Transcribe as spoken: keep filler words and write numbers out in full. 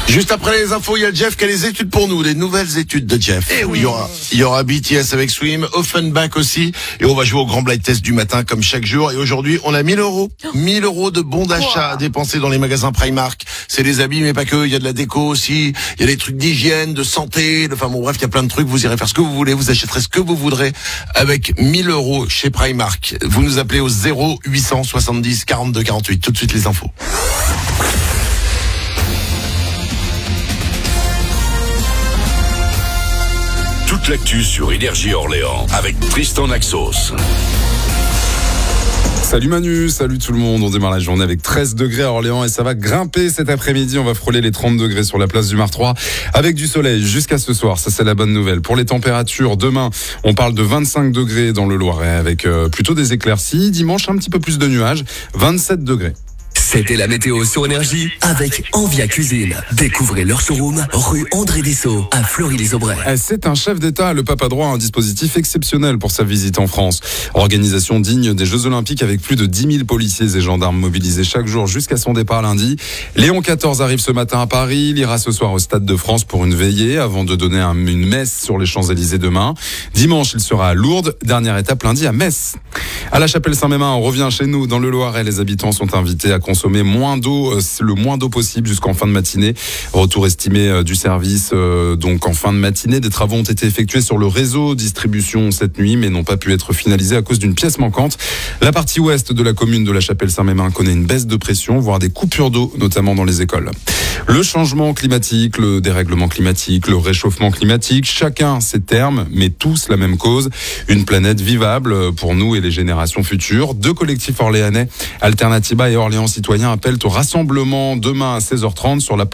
Juste après les infos, il y a Jeff qui a les études pour nous, des nouvelles études de Jeff. Eh oui. Il y aura, il y aura B T S avec Swim, Offenbach aussi, et on va jouer au grand blind test du matin comme chaque jour. Et aujourd'hui, on a mille euros, mille euros de bons d'achat à dépenser dans les magasins Primark. C'est des habits, mais pas que. Il y a de la déco aussi. Il y a des trucs d'hygiène, de santé. De, enfin bon, bref, il y a plein de trucs. Vous irez faire ce que vous voulez. Vous achèterez ce que vous voudrez avec mille euros chez Primark. Vous nous appelez au zéro huit cent soixante-dix quarante-deux quarante-huit. Tout de suite les infos. Toute l'actu sur Énergie Orléans avec Tristan Naxos. Salut Manu, salut tout le monde. On démarre la journée avec treize degrés à Orléans et ça va grimper cet après-midi. On va frôler les trente degrés sur la place du Mar trois avec du soleil jusqu'à ce soir. Ça, c'est la bonne nouvelle. Pour les températures, demain, on parle de vingt-cinq degrés dans le Loiret avec euh, plutôt des éclaircies. Dimanche, un petit peu plus de nuages, vingt-sept degrés. C'était la météo sur Énergie avec Envia Cuisine. Découvrez leur showroom rue André Dessau à Fleury-les-Aubrais. C'est un chef d'État. Le pape a droit à un dispositif exceptionnel pour sa visite en France. Organisation digne des Jeux Olympiques avec plus de dix mille policiers et gendarmes mobilisés chaque jour jusqu'à son départ lundi. Léon quatorze arrive ce matin à Paris. Il ira ce soir au Stade de France pour une veillée avant de donner un, une messe sur les Champs-Élysées demain. Dimanche, il sera à Lourdes. Dernière étape lundi à Metz. À la Chapelle-Saint-Mémin, on revient chez nous dans le Loiret. Les habitants sont invités à consommer moins d'eau, le moins d'eau possible jusqu'en fin de matinée. Retour estimé du service euh, donc en fin de matinée. Des travaux ont été effectués sur le réseau distribution cette nuit, mais n'ont pas pu être finalisés à cause d'une pièce manquante. La partie ouest de la commune de la Chapelle-Saint-Mémin connaît une baisse de pression, voire des coupures d'eau, notamment dans les écoles. Le changement climatique, le dérèglement climatique, le réchauffement climatique, chacun ses termes, mais tous la même cause. Une planète vivable pour nous et les générations futures. Deux collectifs orléanais, Alternativa et Orléans Citoyens, appellent au rassemblement demain à seize heures trente sur la